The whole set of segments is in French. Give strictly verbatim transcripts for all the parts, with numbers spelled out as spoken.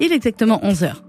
Il est exactement onze heures.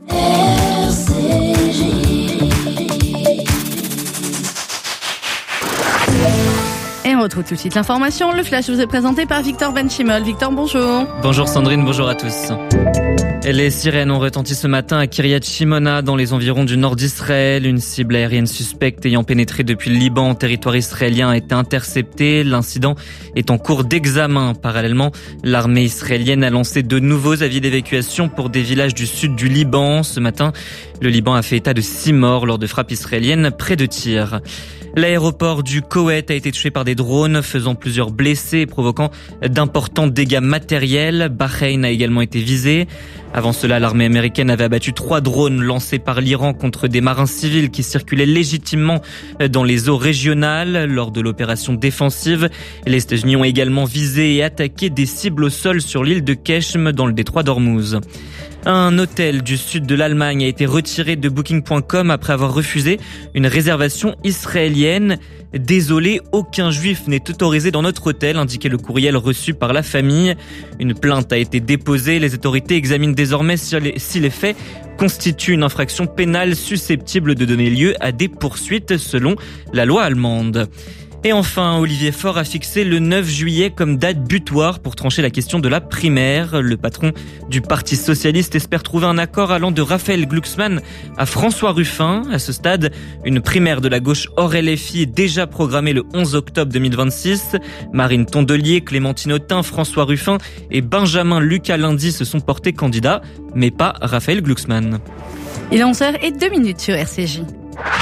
Et on retrouve tout de suite l'information. Le flash vous est présenté par Victor Benchimol. Victor, bonjour. Bonjour Sandrine, bonjour à tous. Les sirènes ont retenti ce matin à Kiryat Shimona, dans les environs du nord d'Israël. Une cible aérienne suspecte ayant pénétré depuis le Liban en territoire israélien a été interceptée. L'incident est en cours d'examen. Parallèlement, l'armée israélienne a lancé de nouveaux avis d'évacuation pour des villages du sud du Liban. Ce matin, le Liban a fait état de six morts lors de frappes israéliennes près de Tyr. L'aéroport du Koweït a été touché par des drones, faisant plusieurs blessés et provoquant d'importants dégâts matériels. Bahreïn a également été visé. Avant cela, l'armée américaine avait abattu trois drones lancés par l'Iran contre des marins civils qui circulaient légitimement dans les eaux régionales lors de l'opération défensive. Les États-Unis ont également visé et attaqué des cibles au sol sur l'île de Keshm dans le détroit d'Ormuz. Un hôtel du sud de l'Allemagne a été retiré de booking point com après avoir refusé une réservation israélienne. Désolé, aucun juif n'est autorisé dans notre hôtel, indiquait le courriel reçu par la famille. Une plainte a été déposée. Les autorités examinent désormais si les, si les faits constituent une infraction pénale susceptible de donner lieu à des poursuites selon la loi allemande. Et enfin, Olivier Faure a fixé le neuf juillet comme date butoir pour trancher la question de la primaire. Le patron du Parti socialiste espère trouver un accord allant de Raphaël Glucksmann à François Ruffin. À ce stade, une primaire de la gauche hors L F I est déjà programmée le onze octobre deux mille vingt-six. Marine Tondelier, Clémentine Autain, François Ruffin et Benjamin Lucas Lundi se sont portés candidats, mais pas Raphaël Glucksmann. Il est onze heures et deux minutes sur R C J.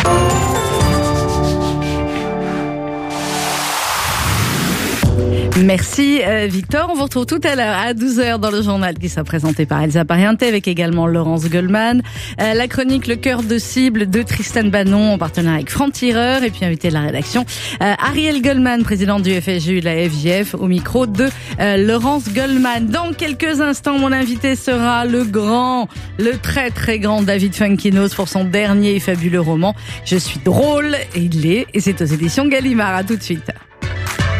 Merci euh, Victor, on vous retrouve tout à l'heure à douze heures dans le journal qui sera présenté par Elsa Pariente avec également Laurence Goldman. Euh, la chronique Le cœur de cible de Tristan Bannon en partenariat avec Franck Tireur et puis invité de la rédaction euh, Ariel Goldman, président du F S J, la F J F, au micro de euh, Laurence Goldman. Dans quelques instants, mon invité sera le grand, le très très grand David Funkinos pour son dernier et fabuleux roman Je suis drôle et il est, et c'est aux éditions Gallimard. À tout de suite.